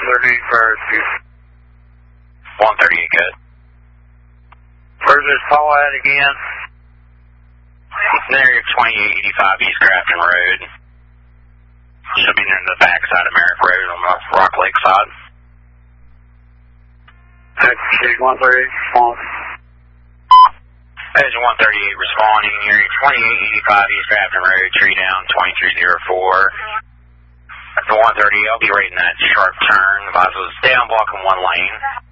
for 138, good. Where's this call at again? Area 2885 East Grafton Road. Should be near the back side of Merrick Road on the Rock Lake side. Stage 138, response. Stage 138 responding, area 2885 East Grafton Road, tree down 2304. At the 130, I'll be right in that sharp turn. Advise was down blocking one lane.